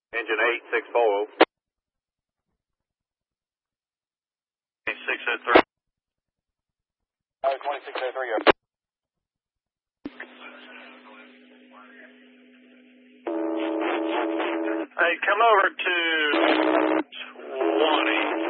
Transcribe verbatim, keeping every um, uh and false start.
Engine eight six four. six oh three. Uh, twenty-six oh three. Hey, come over to twenty.